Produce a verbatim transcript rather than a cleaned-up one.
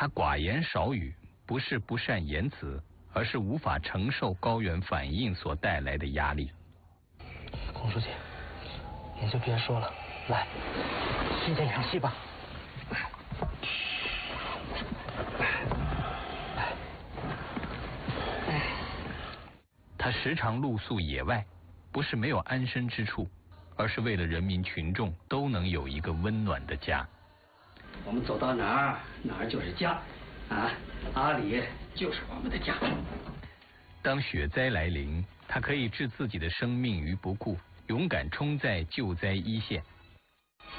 他寡言少语，不是不善言辞，而是无法承受高原反应所带来的压力。 孔书记，您就别说了，来，去见场戏吧。 他时常露宿野外，不是没有安身之处，而是为了人民群众都能有一个温暖的家。 我们走到哪儿，哪儿就是家，啊，阿里就是我们的家。 当雪灾来临，他可以置自己的生命于不顾，勇敢冲在救灾一线。